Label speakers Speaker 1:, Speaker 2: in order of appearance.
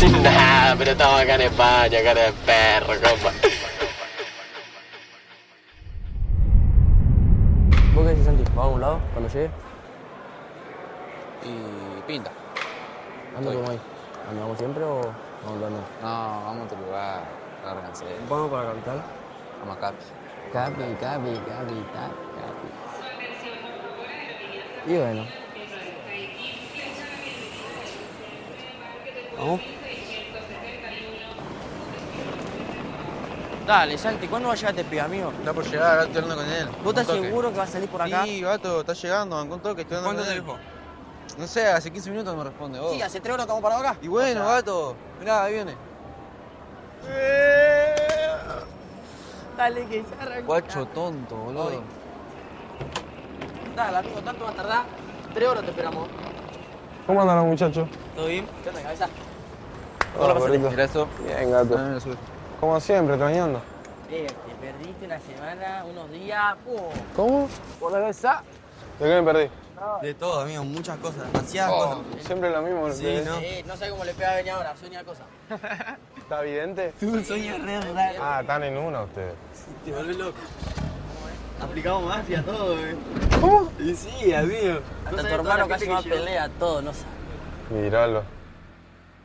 Speaker 1: Nah, pero estamos acá en España, cara de perro, compa.
Speaker 2: ¿Vos qué decís, Santi? ¿Vamos a un lado cuando llegue?
Speaker 3: Y pinta.
Speaker 2: ¿Dónde vamos ahí? ¿Dónde vamos siempre o vamos dónde?
Speaker 3: No, vamos a otro lugar. Lárganse.
Speaker 2: ¿Vamos para la capital?
Speaker 3: Vamos a Capi.
Speaker 2: Capi. Y bueno. ¿Vamos? Dale, Santi, ¿cuándo va a llegar este pibe, amigo?
Speaker 4: Está por llegar, ahora estoy hablando con él.
Speaker 2: ¿Vos estás seguro que va a salir por acá?
Speaker 4: Sí, gato, está llegando, me contó que estoy hablando con él.
Speaker 2: ¿Cuánto te dejó?
Speaker 4: No sé, hace 15 minutos no me responde vos.
Speaker 2: Sí, hace 3 horas que vamos para acá.
Speaker 4: Y bueno, gato, mirá, ahí viene.
Speaker 2: Dale, que se arranca.
Speaker 4: Guacho tonto, boludo.
Speaker 2: Hoy. Dale, amigo, ¿tanto va a tardar? 3 horas te esperamos.
Speaker 5: ¿Cómo andan los muchachos?
Speaker 2: ¿Todo bien? ¿Qué onda, cabeza?
Speaker 5: Hola, perrito.
Speaker 4: Mirá eso.
Speaker 5: Bien, gato.
Speaker 4: Ah, sube.
Speaker 5: Como siempre, extrañando.
Speaker 2: Te perdiste una semana, unos días.
Speaker 5: ¿Cómo?
Speaker 2: ¿Por la cabeza?
Speaker 5: ¿De qué me perdí?
Speaker 6: De todo, amigo, muchas cosas, demasiadas cosas.
Speaker 5: Siempre lo mismo.
Speaker 6: Sí, ¿no?
Speaker 2: No sé cómo le pega a venir ahora, sueña cosa.
Speaker 5: ¿Está evidente?
Speaker 6: Tú un sueño re raro.
Speaker 5: Ah, están en una ustedes.
Speaker 6: Te volvés loco. Aplicamos mafia, todo,
Speaker 5: ¿Cómo?
Speaker 6: Y sí, amigo.
Speaker 2: Hasta tu hermano casi más pelea, todo, no sabes.
Speaker 5: Míralo.